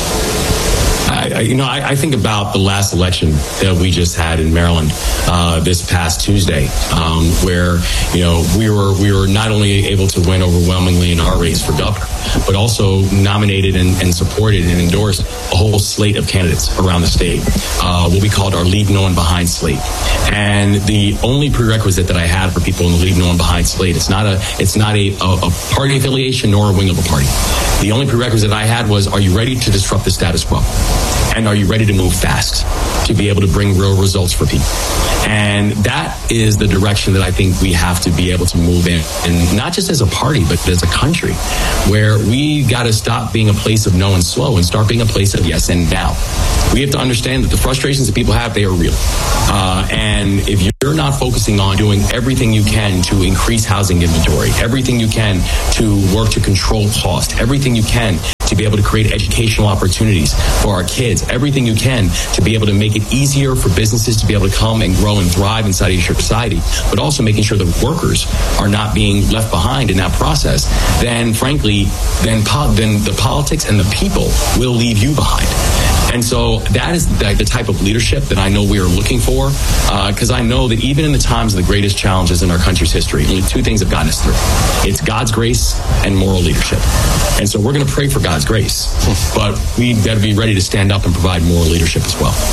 I think about the last election that we just had in Maryland this past Tuesday, where we were not only able to win overwhelmingly in our race for governor, but also nominated and supported and endorsed a whole slate of candidates around the state, what we called our Leave No One Behind slate. And the only prerequisite that I had for people in the Leave No One Behind slate, it's not a party affiliation nor a wing of a party. The only prerequisite I had was, are you ready to disrupt the status quo? And are you ready to move fast to be able to bring real results for people? And that is the direction that I think we have to be able to move in, and not just as a party, but as a country, where we got to stop being a place of no and slow and start being a place of yes and now. We have to understand that the frustrations that people have, they are real. And if you're not focusing on doing everything you can to increase housing inventory, everything you can to work to control cost, everything you can to be able to create educational opportunities for our kids, everything you can to be able to make it easier for businesses to be able to come and grow and thrive inside of your society, but also making sure that workers are not being left behind in that process, then frankly, then the politics and the people will leave you behind. And so that is the type of leadership that I know we are looking for, because I know that even in the times of the greatest challenges in our country's history, only two things have gotten us through. It's God's grace and moral leadership. And so we're going to pray for God's grace, but we got to be ready to stand up and provide moral leadership as well.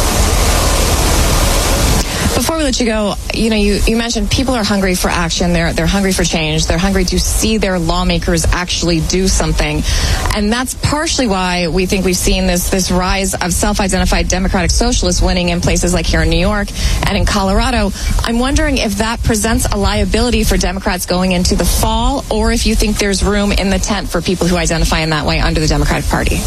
Before we let you go, you mentioned people are hungry for action. They're hungry for change. They're hungry to see their lawmakers actually do something. And that's partially why we think we've seen this rise of self-identified Democratic socialists winning in places like here in New York and in Colorado. I'm wondering if that presents a liability for Democrats going into the fall, or if you think there's room in the tent for people who identify in that way under the Democratic Party.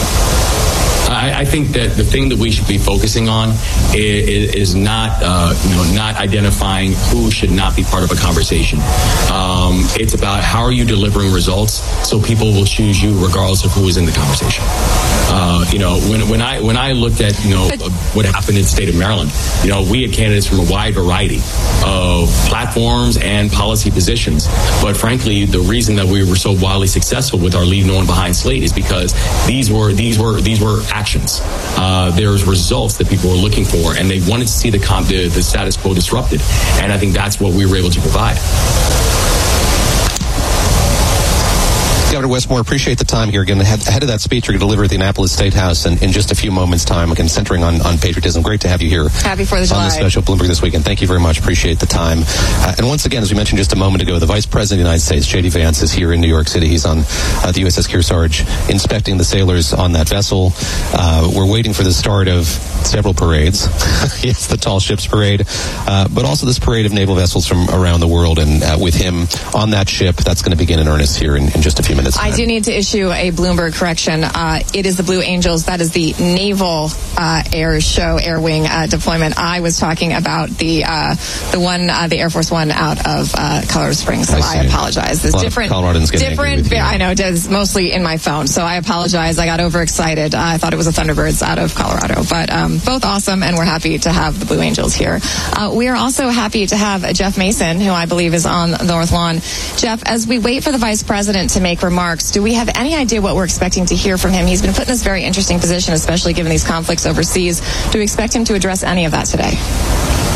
I think that the thing that we should be focusing on is not identifying who should not be part of a conversation. It's about how are you delivering results so people will choose you regardless of who is in the conversation. When I looked at what happened in the state of Maryland, we had candidates from a wide variety of platforms and policy positions. But frankly, the reason that we were so wildly successful with our Leave No One Behind slate is because these were actions. There's results that people were looking for, and they wanted to see the status quo disrupted. And I think that's what we were able to provide. Governor Wes Moore, appreciate the time here. Again, ahead of that speech you're going to deliver at the Annapolis State House in just a few moments' time, again, centering on patriotism. Great to have you here. Happy 4th of July. On the special Bloomberg This Weekend. Thank you very much. Appreciate the time. And once again, as we mentioned just a moment ago, the Vice President of the United States, J.D. Vance, is here in New York City. He's on the USS Kearsarge inspecting the sailors on that vessel. We're waiting for the start of several parades. Yes, the Tall Ships Parade, but also this parade of naval vessels from around the world. And with him on that ship, that's going to begin in earnest here in just a few minutes. I do need to issue a Bloomberg correction. It is the Blue Angels. That is the Naval Air Wing deployment. I was talking about the Air Force One out of Colorado Springs. So I apologize. There's different. I know. It's mostly in my phone. So I apologize. I got overexcited. I thought it was the Thunderbirds out of Colorado, but both awesome, and we're happy to have the Blue Angels here. We are also happy to have Jeff Mason, who I believe is on the North Lawn. Jeff, as we wait for the Vice President to make remarks, do we have any idea what we're expecting to hear from him? He's been put in this very interesting position, especially given these conflicts overseas. Do we expect him to address any of that today?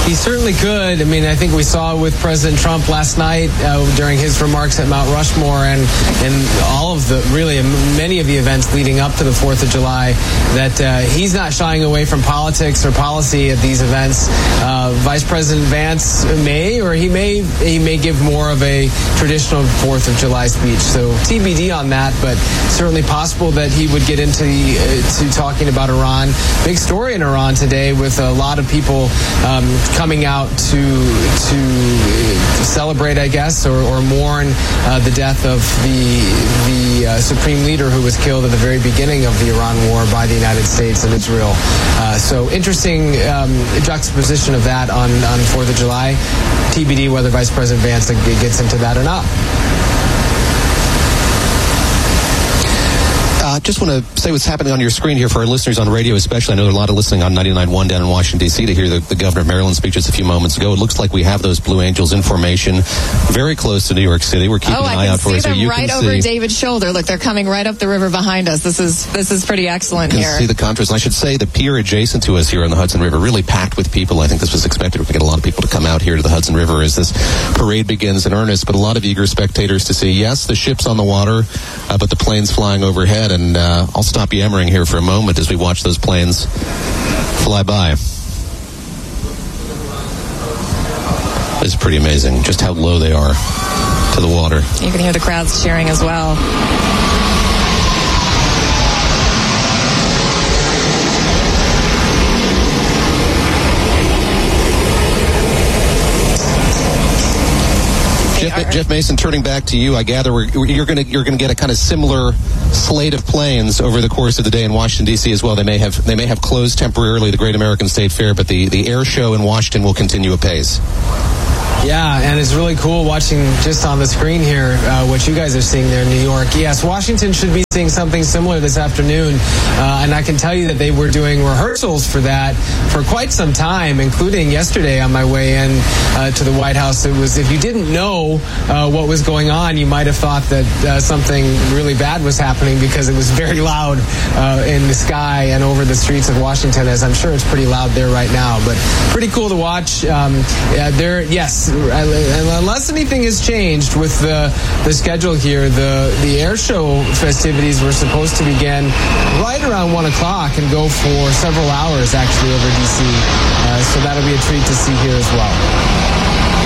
He certainly could. I mean, I think we saw with President Trump last night during his remarks at Mount Rushmore and all of many of the events leading up to the 4th of July that he's not shying away from politics or policy at these events. Vice President Vance he may give more of a traditional 4th of July speech. So TBD on that, but certainly possible that he would get into talking about Iran. Big story in Iran today with a lot of people coming out to celebrate, I guess, or mourn the death of the supreme leader who was killed at the very beginning of the Iran war by the United States and Israel. So interesting juxtaposition of that on 4th of July. TBD whether Vice President Vance gets into that or not. Just want to say what's happening on your screen here for our listeners on radio especially. I know there are a lot of listening on 99.1 down in Washington, D.C. to hear the governor of Maryland speak just a few moments ago. It looks like we have those Blue Angels in formation very close to New York City. We're keeping an eye out for it. I can see them right over David's shoulder. Look, they're coming right up the river behind us. This is pretty excellent here. You can see the contrast. And I should say the pier adjacent to us here on the Hudson River really packed with people. I think this was expected. We're going to get a lot of people to come out here to the Hudson River as this parade begins in earnest. But a lot of eager spectators to see, yes, the ship's on the water, but the plane's flying overhead. And I'll stop yammering here for a moment as we watch those planes fly by. It's pretty amazing just how low they are to the water. You can hear the crowds cheering as well. Jeff Mason, turning back to you, I gather you're going to get a kind of similar slate of planes over the course of the day in Washington D.C. as well. They may have closed temporarily the Great American State Fair, but the air show in Washington will continue apace. Yeah, and it's really cool watching just on the screen here what you guys are seeing there in New York. Yes, Washington should be seeing something similar this afternoon, and I can tell you that they were doing rehearsals for that for quite some time, including yesterday on my way in to the White House. It was, if you didn't know what was going on, you might have thought that something really bad was happening because it was very loud in the sky and over the streets of Washington, as I'm sure it's pretty loud there right now. But pretty cool to watch. Unless anything has changed with the schedule here, the air show festivities were supposed to begin right around 1 o'clock and go for several hours actually over D.C. So that'll be a treat to see here as well.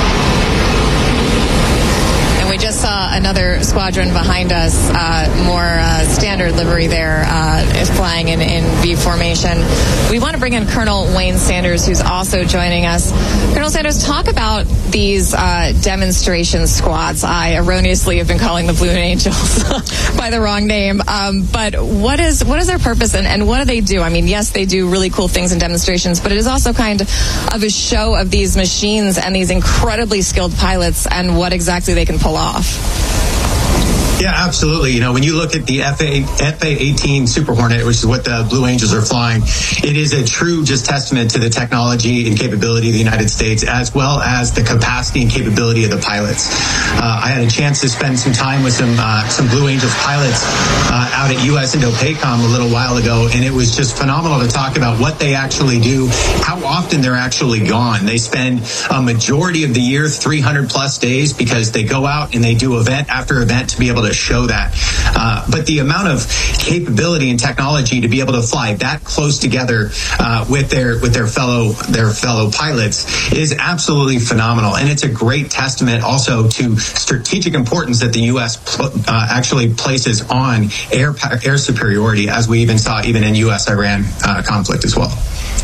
We just saw another squadron behind us, more standard livery there, flying in V formation. We want to bring in Colonel Wayne Sanders, who's also joining us. Colonel Sanders, talk about these demonstration squads. I erroneously have been calling the Blue Angels by the wrong name. But what is their purpose and what do they do? I mean, yes, they do really cool things in demonstrations, but it is also kind of a show of these machines and these incredibly skilled pilots and what exactly they can pull off. Yeah, absolutely. You know, when you look at the F/A-18 Super Hornet, which is what the Blue Angels are flying, it is a true just testament to the technology and capability of the United States, as well as the capacity and capability of the pilots. I had a chance to spend some time with some Blue Angels pilots out at U.S. INDOPACOM a little while ago, and it was just phenomenal to talk about what they actually do, how often they're actually gone. They spend a majority of the year, 300 plus days, because they go out and they do event after event to be able to show that. But the amount of capability and technology to be able to fly that close together with their fellow pilots is absolutely phenomenal. And it's a great testament also to strategic importance that the U.S. actually places on air superiority, as we even saw even in U.S.-Iran conflict as well.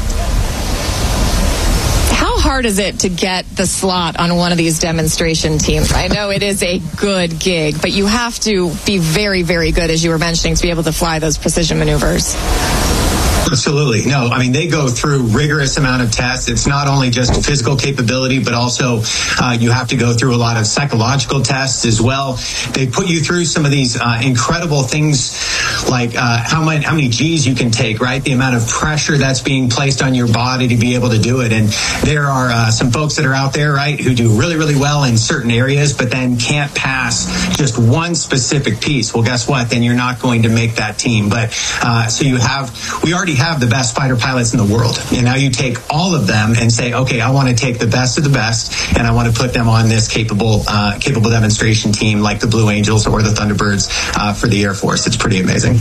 How hard is it to get the slot on one of these demonstration teams? I know it is a good gig, but you have to be very, very good, as you were mentioning, to be able to fly those precision maneuvers. Absolutely. No, I mean, they go through rigorous amount of tests. It's not only just physical capability, but also you have to go through a lot of psychological tests as well. They put you through some of these incredible things like how many G's you can take, right? The amount of pressure that's being placed on your body to be able to do it. And there are some folks that are out there, right, who do really, really well in certain areas, but then can't pass just one specific piece. Well, guess what? Then you're not going to make that team. But so we already have the best fighter pilots in the world. And now you take all of them and say, okay, I want to take the best of the best, and I want to put them on this capable demonstration team like the Blue Angels or the Thunderbirds for the Air Force. It's pretty amazing.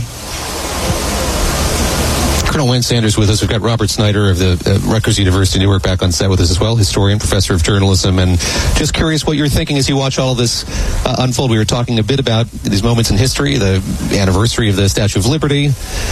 Colonel Wayne Sanders with us. We've got Robert Snyder of the Rutgers University Newark back on set with us as well, historian, professor of journalism, and just curious what you're thinking as you watch all of this unfold. We were talking a bit about these moments in history, the anniversary of the Statue of Liberty,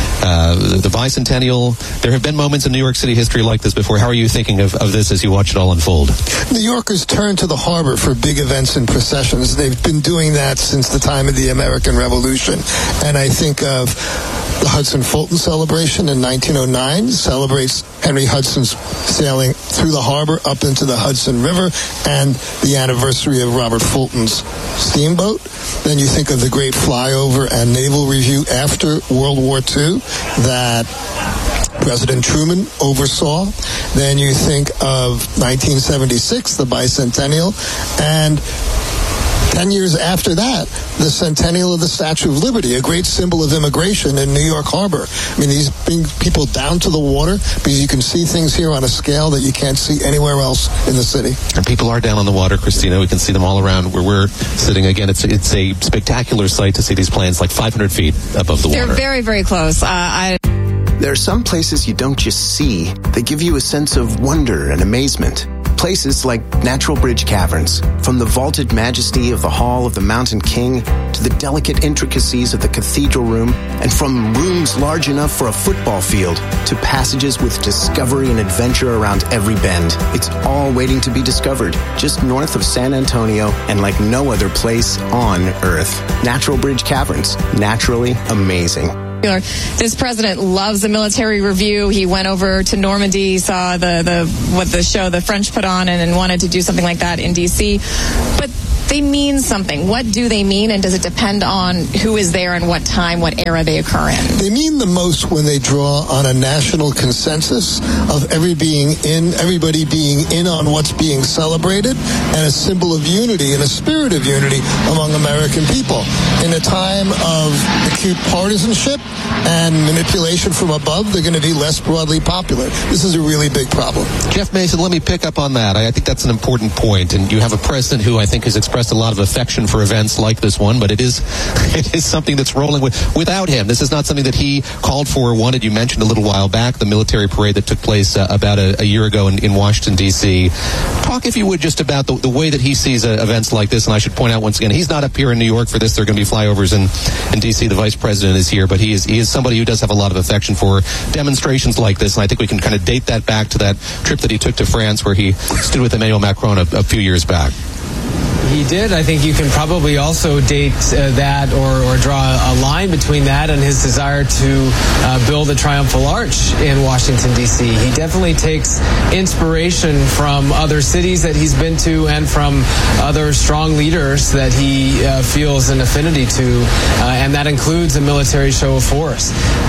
the bicentennial. There have been moments in New York City history like this before. How are you thinking of this as you watch it all unfold? New Yorkers turn to the harbor for big events and processions. They've been doing that since the time of the American Revolution. And I think of the Hudson-Fulton celebration in 1909 celebrates Henry Hudson's sailing through the harbor up into the Hudson River and the anniversary of Robert Fulton's steamboat. Then you think of the Great Flyover and Naval Review after World War II that President Truman oversaw. Then you think of 1976, the bicentennial, and 10 years after that, the centennial of the Statue of Liberty, a great symbol of immigration in New York Harbor. I mean, these bring people down to the water because you can see things here on a scale that you can't see anywhere else in the city. And people are down on the water, Christina. We can see them all around where we're sitting. Again, it's a spectacular sight to see these planes like 500 feet above the water. They're very, very close. There are some places you don't just see. They give you a sense of wonder and amazement. Places like Natural Bridge Caverns, from the vaulted majesty of the Hall of the Mountain King to the delicate intricacies of the cathedral room, and from rooms large enough for a football field to passages with discovery and adventure around every bend. It's all waiting to be discovered, just north of San Antonio and like no other place on Earth. Natural Bridge Caverns, naturally amazing. This president loves the military review. He went over to Normandy, saw the show the French put on, and wanted to do something like that in D.C. But they mean something. What do they mean, and does it depend on who is there and what time, what era they occur in? They mean the most when they draw on a national consensus of everybody being in on what's being celebrated, and a symbol of unity and a spirit of unity among American people. In a time of acute partisanship and manipulation from above, they're going to be less broadly popular. This is a really big problem. Jeff Mason, let me pick up on that. I think that's an important point, and you have a president who I think has expressed a lot of affection for events like this one, but it is something that's rolling without him. This is not something that he called for or wanted. You mentioned a little while back the military parade that took place about a year ago in Washington, D.C. Talk, if you would, just about the way that he sees events like this. And I should point out once again, he's not up here in New York for this. There are going to be flyovers in D.C. The vice president is here, but he is somebody who does have a lot of affection for demonstrations like this. And I think we can kind of date that back to that trip that he took to France where he stood with Emmanuel Macron a few years back. He did. I think you can probably also date that or draw a line between that and his desire to build a triumphal arch in Washington, D.C. He definitely takes inspiration from other cities that he's been to and from other strong leaders that he feels an affinity to, and that includes a military show of force.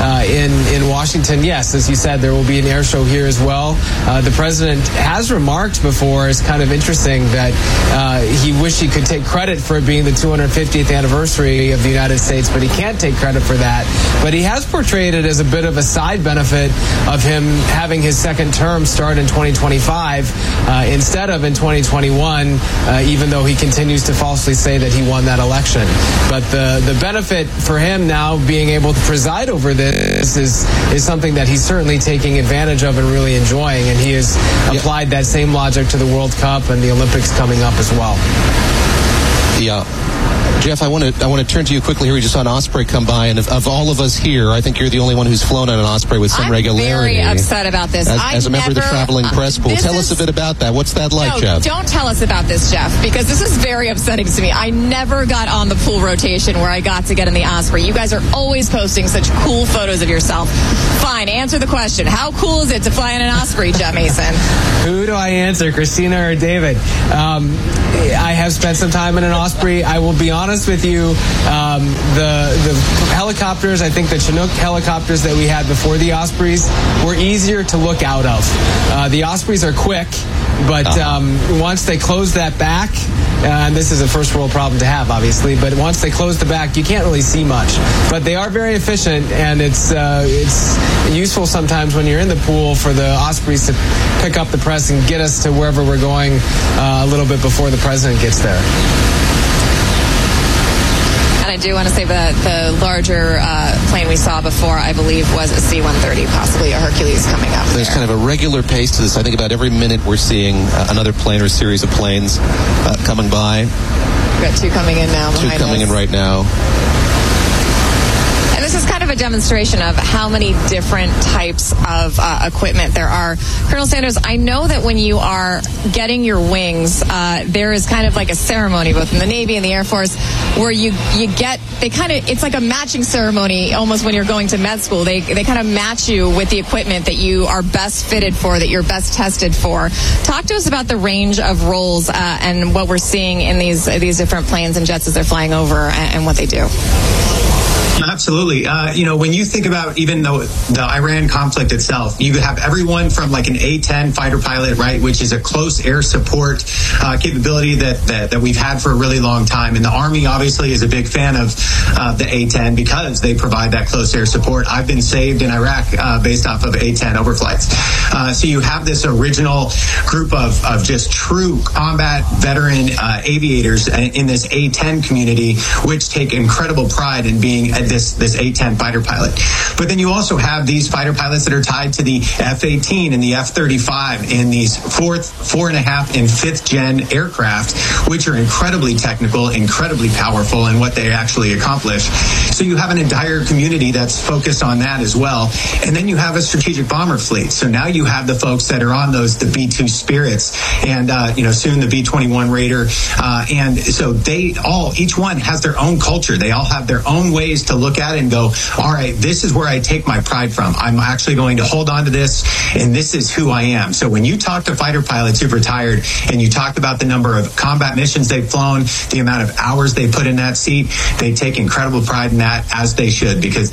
In Washington, yes, as you said, there will be an air show here as well. The president has remarked before, it's kind of interesting, that he wished he could take credit for it being the 250th anniversary of the United States, but he can't take credit for that. But he has portrayed it as a bit of a side benefit of him having his second term start in 2025 instead of in 2021, even though he continues to falsely say that he won that election. But the benefit for him now being able to preside over this is something that he's certainly taking advantage of and really enjoying, and he has applied that same logic to the World Cup and the Olympics coming up as well. Yeah. Jeff, I want to turn to you quickly here. We just saw an Osprey come by, and of all of us here, I think you're the only one who's flown on an Osprey with some regularity. I'm very upset about this. As a member of the traveling press pool, tell us a bit about that. What's that like, Jeff? Don't tell us about this, Jeff, because this is very upsetting to me. I never got on the pool rotation where I got to get in the Osprey. You guys are always posting such cool photos of yourself. Fine, answer the question. How cool is it to fly in an Osprey, Jeff Mason? Who do I answer, Christina or David? I have spent some time in an Osprey. I will be honest. honest with you, the helicopters, I think the Chinook helicopters that we had before the Ospreys were easier to look out of. The Ospreys are quick, but once they close that back, and this is a first world problem to have, obviously, but once they close the back, you can't really see much. But they are very efficient, and it's useful sometimes when you're in the pool for the Ospreys to pick up the press and get us to wherever we're going a little bit before the president gets there. And I do want to say that the larger plane we saw before, I believe, was a C-130, possibly a Hercules coming up. There's kind of a regular pace to this. I think about every minute we're seeing another plane or series of planes coming by. We've got two coming in now. Two coming in right now. And this is kind of a demonstration of how many different types of equipment there are. Colonel Sanders, I know that when you are getting your wings, there is kind of like a ceremony, both in the Navy and the Air Force, where you get, it's like a matching ceremony almost when you're going to med school. They kind of match you with the equipment that you are best fitted for, that you're best tested for. Talk to us about the range of roles and what we're seeing in these different planes and jets as they're flying over and what they do. Absolutely. When you think about even the Iran conflict itself, you have everyone from like an A-10 fighter pilot, right, which is a close air support capability that we've had for a really long time. And the Army obviously is a big fan of the A-10 because they provide that close air support. I've been saved in Iraq based off of A-10 overflights. So you have this original group of just true combat veteran aviators in this A-10 community, which take incredible pride in being this A-10 fighter pilot. But then you also have these fighter pilots that are tied to the F-18 and the F-35 and these 4th, 4.5, and 5th gen aircraft, which are incredibly technical, incredibly powerful in what they actually accomplish. So you have an entire community that's focused on that as well. And then you have a strategic bomber fleet. So now you have the folks that are on the B-2 Spirits and, soon the B-21 Raider. And so each one has their own culture. They all have their own ways to look at it and go, all right, this is where I take my pride from. I'm actually going to hold on to this, and this is who I am. So when you talk to fighter pilots who've retired and you talk about the number of combat missions they've flown, the amount of hours they put in that seat, they take incredible pride in that, as they should, because